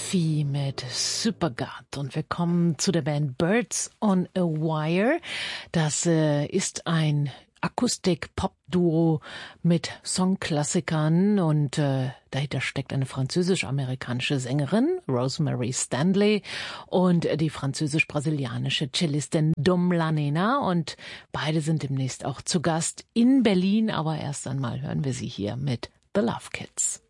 Duffy mit Supergod und wir kommen zu der Band Birds on a Wire. Das ist ein Akustik-Pop-Duo mit Songklassikern und dahinter steckt eine französisch-amerikanische Sängerin, Rosemary Stanley, und die französisch-brasilianische Cellistin Dom Lanena, und beide sind demnächst auch zu Gast in Berlin, aber erst einmal hören wir sie hier mit The Love Kids.